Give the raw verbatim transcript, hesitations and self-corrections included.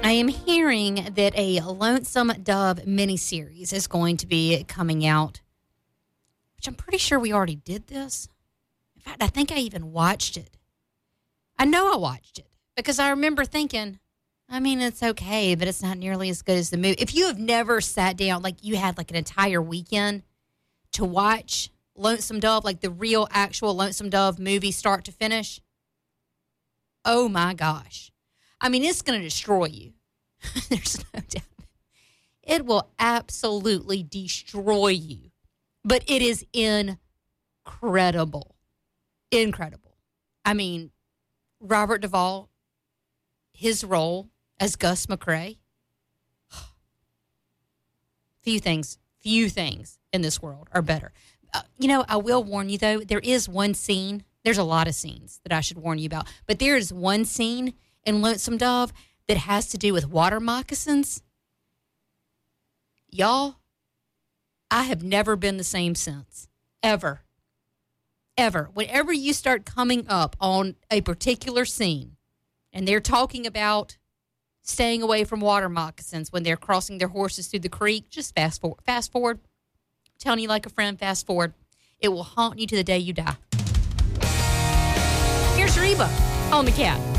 I am hearing that a Lonesome Dove miniseries is going to be coming out, which I'm pretty sure we already did this. In fact, I think I even watched it. I know I watched it because I remember thinking, I mean, it's okay, but it's not nearly as good as the movie. If you have never sat down, like you had like an entire weekend to watch Lonesome Dove, like the real actual Lonesome Dove movie start to finish, oh my gosh. I mean, it's going to destroy you. There's no doubt. It will absolutely destroy you. But it is incredible. Incredible. I mean, Robert Duvall, his role as Gus McCrae, few things, few things in this world are better. Uh, you know, I will warn you, though, there is one scene. There's a lot of scenes that I should warn you about. But there is one scene in Lonesome Dove that has to do with water moccasins. Y'all, I have never been the same since. Ever. Ever. Whenever you start coming up on a particular scene and they're talking about staying away from water moccasins when they're crossing their horses through the creek, just fast forward. Fast forward. I'm telling you like a friend, fast forward. It will haunt you to the day you die. Here's Reba on the Cat.